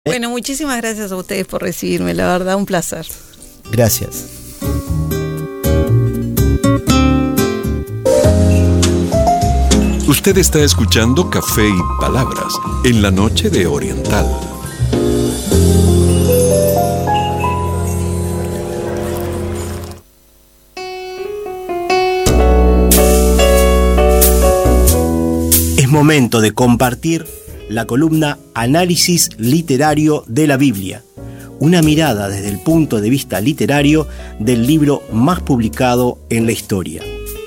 Bueno, muchísimas gracias a ustedes por recibirme, la verdad, un placer. Gracias. Usted está escuchando Café y Palabras en la noche de Oriental. Es momento de compartir la columna Análisis Literario de la Biblia, una mirada desde el punto de vista literario del libro más publicado en la historia.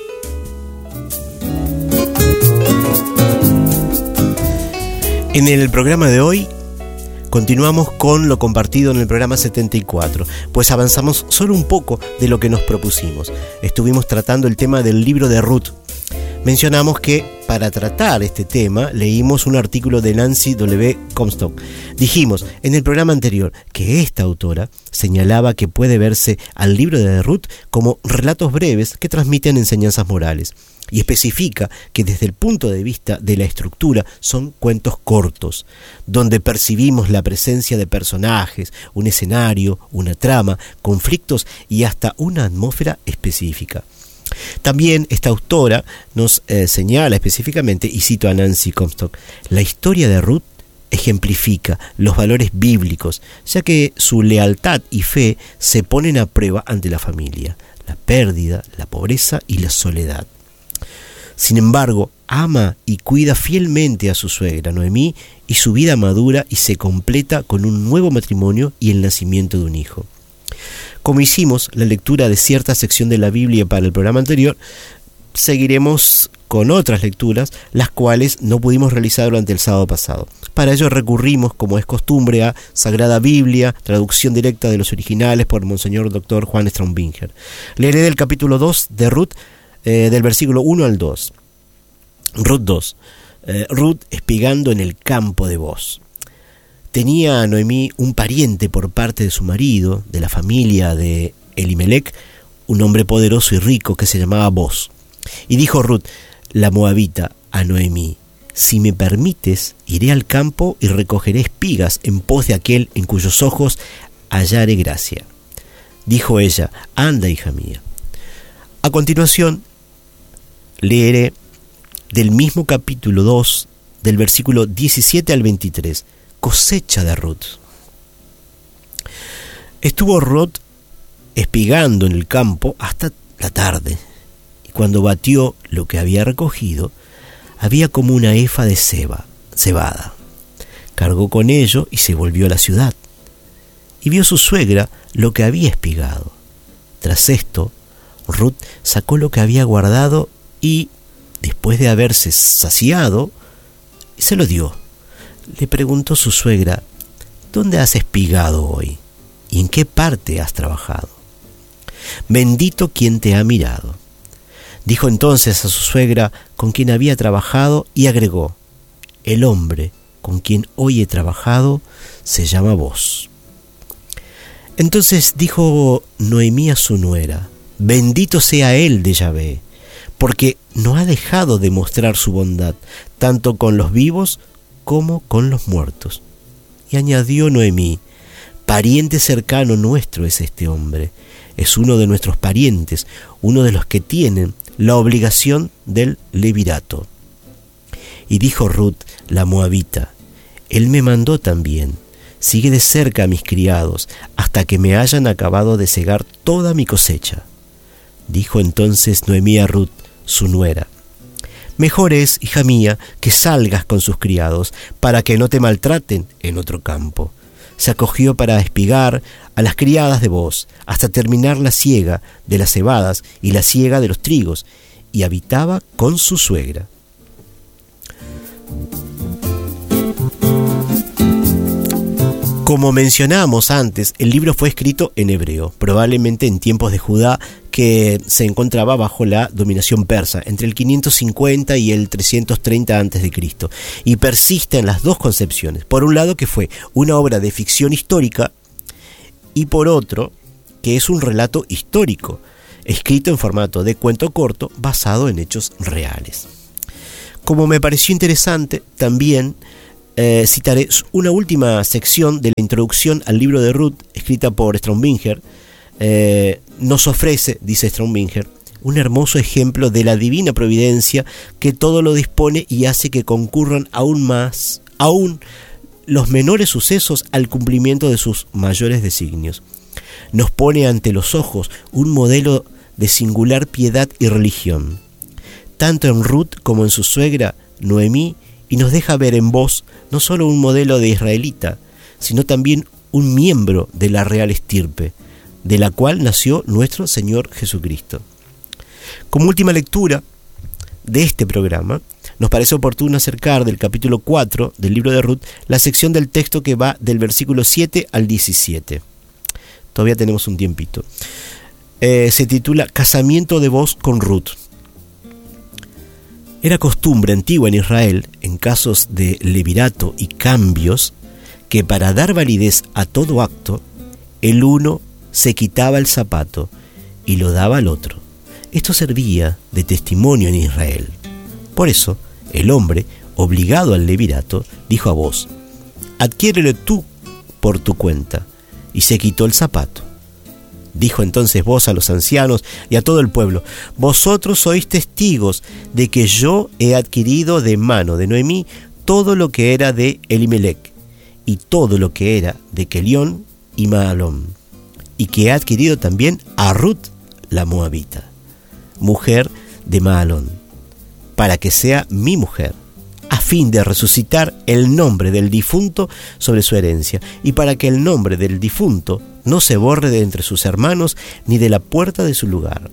En el programa de hoy continuamos con lo compartido en el programa 74, pues avanzamos solo un poco de lo que nos propusimos. Estuvimos tratando el tema del libro de Ruth. Mencionamos que para tratar este tema leímos un artículo de Nancy W. Comstock. Dijimos en el programa anterior que esta autora señalaba que puede verse al libro de Ruth como relatos breves que transmiten enseñanzas morales, y especifica que desde el punto de vista de la estructura son cuentos cortos, donde percibimos la presencia de personajes, un escenario, una trama, conflictos y hasta una atmósfera específica. También esta autora nos señala específicamente, y cito a Nancy Comstock, la historia de Ruth ejemplifica los valores bíblicos, ya que su lealtad y fe se ponen a prueba ante la familia, la pérdida, la pobreza y la soledad. Sin embargo, ama y cuida fielmente a su suegra Noemí, y su vida madura y se completa con un nuevo matrimonio y el nacimiento de un hijo. Como hicimos la lectura de cierta sección de la Biblia para el programa anterior, seguiremos con otras lecturas, las cuales no pudimos realizar durante el sábado pasado. Para ello recurrimos, como es costumbre, a Sagrada Biblia, traducción directa de los originales por Monseñor Dr. Juan Straumbinger. Leeré del capítulo 2 de Ruth, del versículo 1 al 2. Ruth 2. Ruth espigando en el campo de Boz. Tenía Noemí un pariente por parte de su marido, de la familia de Elimelech, un hombre poderoso y rico que se llamaba Boz. Y dijo Ruth, la moabita, a Noemí, si me permites, iré al campo y recogeré espigas en pos de aquel en cuyos ojos hallaré gracia. Dijo ella, anda, hija mía. A continuación, leeré del mismo capítulo 2, del versículo 17 al 23, cosecha de Ruth. Estuvo Ruth espigando en el campo hasta la tarde, y cuando batió lo que había recogido, había como una efa de cebada. Cargó con ello y se volvió a la ciudad, y vio su suegra lo que había espigado. Tras esto, Ruth sacó lo que había guardado y, después de haberse saciado, se lo dio. Le preguntó su suegra, ¿dónde has espigado hoy? ¿Y en qué parte has trabajado? Bendito quien te ha mirado. Dijo entonces a su suegra con quien había trabajado y agregó, el hombre con quien hoy he trabajado se llama Boz. Entonces dijo Noemí a su nuera, bendito sea él de Yahvé, porque no ha dejado de mostrar su bondad, tanto con los vivos como con los muertos. Y añadió Noemí, pariente cercano nuestro es este hombre, es uno de nuestros parientes, uno de los que tienen la obligación del levirato. Y dijo Ruth, la moabita, él me mandó también, sigue de cerca a mis criados, hasta que me hayan acabado de segar toda mi cosecha. Dijo entonces Noemí a Ruth, su nuera, mejor es, hija mía, que salgas con sus criados, para que no te maltraten en otro campo. Se acogió para espigar a las criadas de Boz, hasta terminar la siega de las cebadas y la siega de los trigos, y habitaba con su suegra. Como mencionamos antes, el libro fue escrito en hebreo, probablemente en tiempos de Judá, que se encontraba bajo la dominación persa, entre el 550 y el 330 a.C., y persiste en las dos concepciones. Por un lado, que fue una obra de ficción histórica, y por otro, que es un relato histórico, escrito en formato de cuento corto, basado en hechos reales. Como me pareció interesante, también citaré una última sección de la introducción al libro de Ruth, escrita por Straubinger. Nos ofrece, dice Straubinger, un hermoso ejemplo de la divina providencia que todo lo dispone y hace que concurran aún los menores sucesos al cumplimiento de sus mayores designios. Nos pone ante los ojos un modelo de singular piedad y religión, tanto en Ruth como en su suegra Noemí, y nos deja ver en vos no solo un modelo de israelita, sino también un miembro de la real estirpe, de la cual nació nuestro Señor Jesucristo. Como última lectura de este programa, nos parece oportuno acercar del capítulo 4 del libro de Ruth la sección del texto que va del versículo 7 al 17. Todavía tenemos un tiempito. Se titula Casamiento de Boaz con Ruth. Era costumbre antigua en Israel, en casos de levirato y cambios, que para dar validez a todo acto, el uno se quitaba el zapato y lo daba al otro. Esto servía de testimonio en Israel. Por eso, el hombre, obligado al levirato, dijo a Boaz: adquiérelo tú por tu cuenta, y se quitó el zapato. Dijo entonces Boaz a los ancianos y a todo el pueblo: vosotros sois testigos de que yo he adquirido de mano de Noemí todo lo que era de Elimelech, y todo lo que era de Kelión y Mahalón, y que he adquirido también a Ruth la moabita, mujer de Mahalón, para que sea mi mujer, a fin de resucitar el nombre del difunto sobre su herencia, y para que el nombre del difunto no se borre de entre sus hermanos, ni de la puerta de su lugar.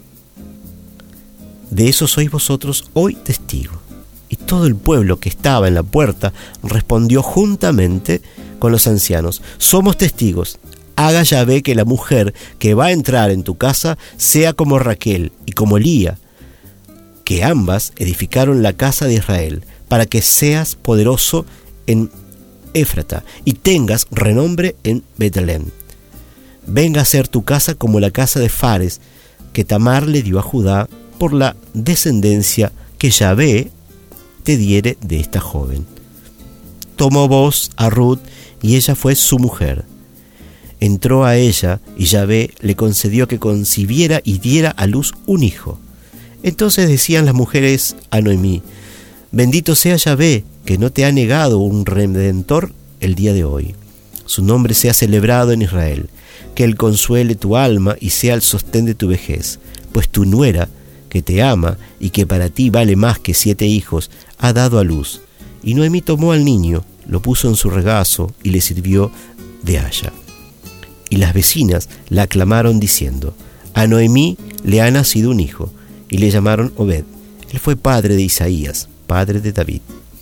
De eso sois vosotros hoy testigos. Y todo el pueblo que estaba en la puerta respondió juntamente con los ancianos: somos testigos. Haga Yahvé que la mujer que va a entrar en tu casa sea como Raquel y como Lía, que ambas edificaron la casa de Israel, para que seas poderoso en Éfrata y tengas renombre en Betlén. Venga a ser tu casa como la casa de Fares, que Tamar le dio a Judá por la descendencia que Yahvé te diere de esta joven. Tomó Boaz a Ruth y ella fue su mujer. Entró a ella y Yahvé le concedió que concibiera y diera a luz un hijo. Entonces decían las mujeres a Noemí: bendito sea Yahvé, que no te ha negado un redentor el día de hoy. Su nombre sea celebrado en Israel. Que él consuele tu alma y sea el sostén de tu vejez, pues tu nuera, que te ama y que para ti vale más que 7 hijos, ha dado a luz. Y Noemí tomó al niño, lo puso en su regazo y le sirvió de haya. Y las vecinas la aclamaron diciendo: a Noemí le ha nacido un hijo, y le llamaron Obed. Él fue padre de Isaías, padre de David.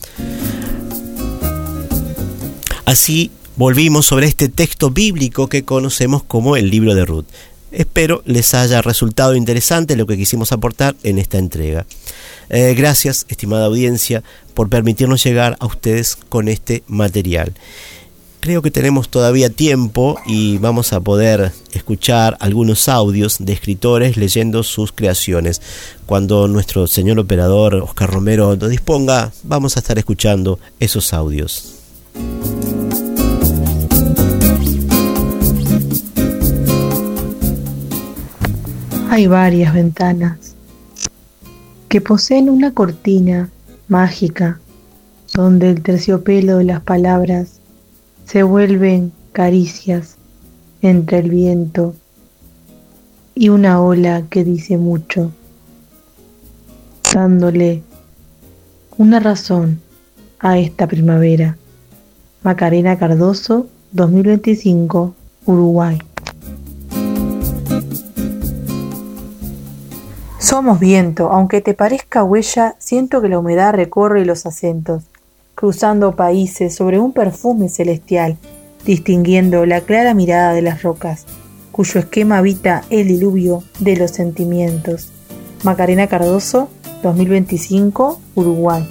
Así volvimos sobre este texto bíblico que conocemos como el libro de Ruth. Espero les haya resultado interesante lo que quisimos aportar en esta entrega. Gracias, estimada audiencia, por permitirnos llegar a ustedes con este material. Creo que tenemos todavía tiempo y vamos a poder escuchar algunos audios de escritores leyendo sus creaciones. Cuando nuestro señor operador Oscar Romero lo disponga, vamos a estar escuchando esos audios. Hay varias ventanas que poseen una cortina mágica donde el terciopelo de las palabras se vuelven caricias entre el viento y una ola que dice mucho, dándole una razón a esta primavera. Macarena Cardoso, 2025, Uruguay. Somos viento, aunque te parezca huella, siento que la humedad recorre los acentos, cruzando países sobre un perfume celestial, distinguiendo la clara mirada de las rocas, cuyo esquema habita el diluvio de los sentimientos. Macarena Cardoso, 2025, Uruguay.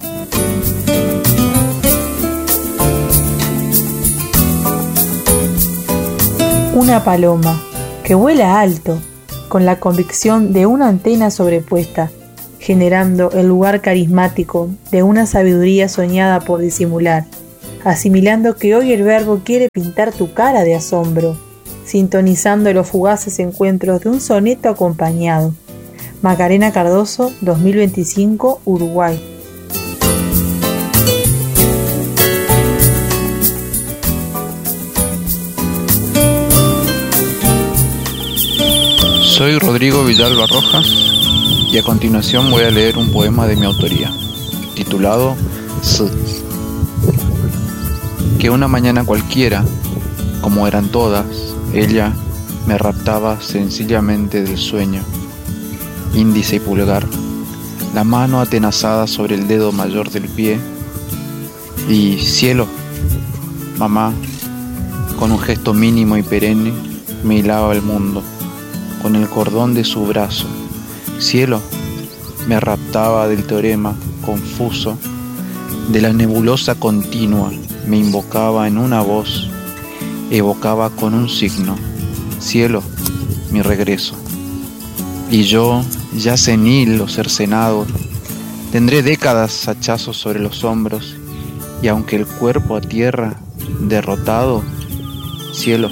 Una paloma que vuela alto, con la convicción de una antena sobrepuesta, generando el lugar carismático de una sabiduría soñada por disimular, asimilando que hoy el verbo quiere pintar tu cara de asombro, sintonizando los fugaces encuentros de un soneto acompañado. Macarena Cardoso, 2025, Uruguay. Soy Rodrigo Villalba Rojas y a continuación voy a leer un poema de mi autoría, titulado S. Que una mañana cualquiera, como eran todas, ella me raptaba sencillamente del sueño, índice y pulgar, la mano atenazada sobre el dedo mayor del pie, y cielo, mamá, con un gesto mínimo y perenne, me hilaba el mundo con el cordón de su brazo. Cielo, me raptaba del teorema confuso, de la nebulosa continua, me invocaba en una voz, evocaba con un signo. Cielo, mi regreso. Y yo, ya senil o cercenado, tendré décadas hachazos sobre los hombros, y aunque el cuerpo a tierra, derrotado, cielo,